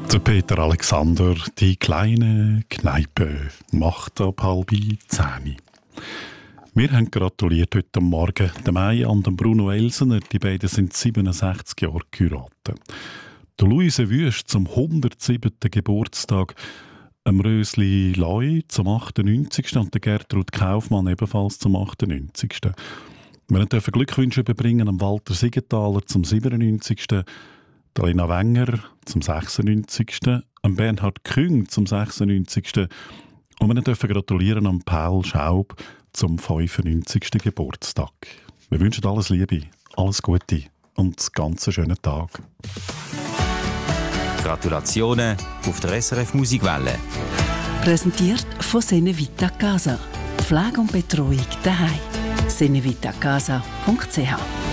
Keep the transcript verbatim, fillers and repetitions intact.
Der Peter Alexander, die kleine Kneipe, macht ab halb zehn. Wir haben gratuliert heute Morgen dem Maya und dem Bruno Elsener. Die beiden sind siebenundsechzig Jahre geheiratet. Der Luise Wüst zum hundertsiebten Geburtstag, dem Rösli Loi zum achtundneunzigsten und der Gertrud Kaufmann ebenfalls zum achtundneunzigsten Wir dürfen Glückwünsche überbringen am Walter Siegenthaler zum siebenundneunzigsten der Lena Wenger zum sechsundneunzigsten am Bernhard Küng zum sechsundneunzigsten und wir dürfen gratulieren am Paul Schaub zum fünfundneunzigsten Geburtstag. Wir wünschen alles Liebe, alles Gute und einen ganz schönen Tag. Gratulationen auf der S R F Musikwelle. Präsentiert von Senevita Casa. Pflege und Betreuung daheim. senevitacasa punkt c h